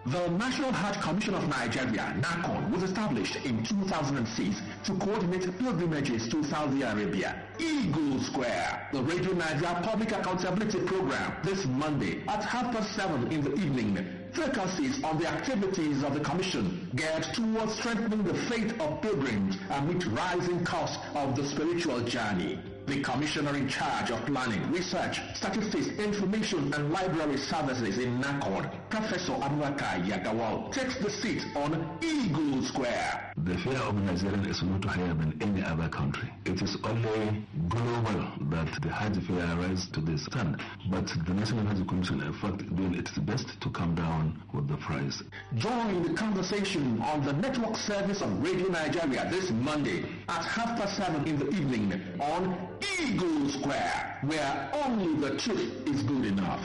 The National Hajj Commission of Nigeria, NACON, was established in 2006 to coordinate pilgrimages to Saudi Arabia. Eagle Square, the Radio Nigeria Public Accountability Program, this Monday at 7:30 in the evening, focuses on the activities of the Commission geared towards strengthening the faith of pilgrims amid rising costs of the spiritual journey. The Commissioner in charge of Planning, Research, Statistics, Information and Library Services in NACON, Professor Abubakar Yagawal, takes the seat on Eagle Square. The fare of Nigeria is not higher than any other country. It is only global that the Hajj fare rises to this standard. But the National Hajj Commission, in fact, doing its best to come down with the price. Join the conversation on the network service of Radio Nigeria this Monday at 7:30 in the evening on Eagle Square, where only the truth is good enough.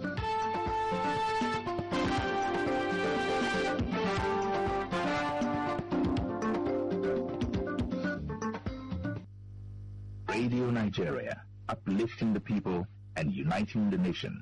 Radio Nigeria, uplifting the people and uniting the nation.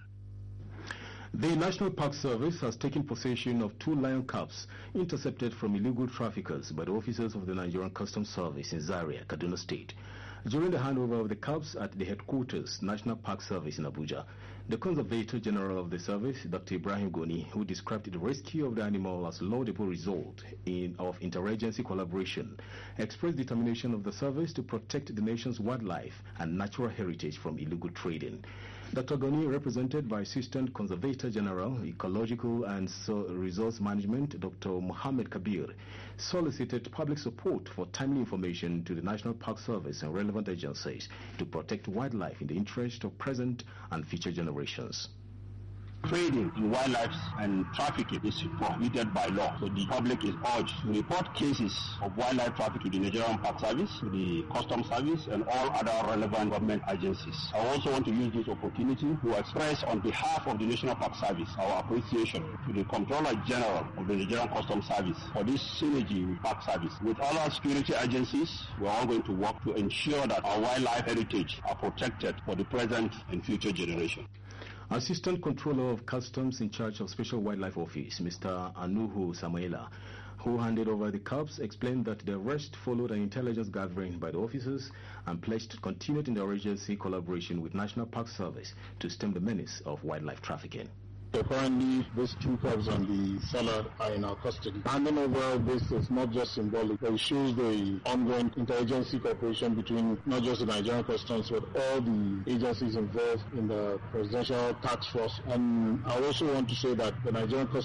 The National Park Service has taken possession of 2 lion cubs intercepted from illegal traffickers by the officers of the Nigerian Customs Service in Zaria, Kaduna State. During the handover of the cubs at the headquarters, National Park Service in Abuja, the Conservator General of the service, Dr. Ibrahim Goni, who described the rescue of the animal as a laudable result of interagency collaboration, expressed determination of the service to protect the nation's wildlife and natural heritage from illegal trading. Dr. Goni, represented by Assistant Conservator General, Ecological and Resource Management, Dr. Mohammed Kabir, solicited public support for timely information to the National Park Service and relevant agencies to protect wildlife in the interest of present and future generations. Trading in wildlife and trafficking is prohibited by law, so the public is urged to report cases of wildlife trafficking to the Nigerian Park Service, to the Customs Service, and all other relevant government agencies. I also want to use this opportunity to express on behalf of the National Park Service our appreciation to the Comptroller General of the Nigerian Customs Service for this synergy with Park Service. With other security agencies, we are all going to work to ensure that our wildlife heritage are protected for the present and future generation. Assistant Controller of Customs in charge of Special Wildlife Office, Mr. Anuhu Samuela, who handed over the cubs, explained that the arrest followed an intelligence gathering by the officers and pledged continued interagency collaboration with National Park Service to stem the menace of wildlife trafficking. Currently, these 2 cubs and the seller are in our custody. Handing over this is not just symbolic, but it shows the ongoing interagency cooperation between not just the Nigerian Customs, but all the agencies involved in the Presidential Task Force. And I also want to say that the Nigerian Customs